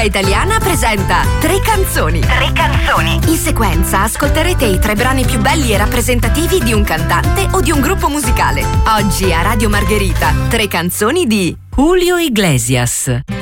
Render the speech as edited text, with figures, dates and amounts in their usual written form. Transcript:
Italiana presenta Tre canzoni. In sequenza ascolterete i 3 brani più belli e rappresentativi di un cantante o di un gruppo musicale. Oggi a Radio Margherita, 3 canzoni di Julio Iglesias.